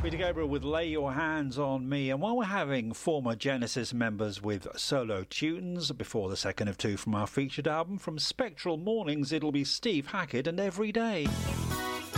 Peter Gabriel with Lay Your Hands on Me. And while we're having former Genesis members with solo tunes, before the second of two from our featured album, from Spectral Mornings, it'll be Steve Hackett and Every Day.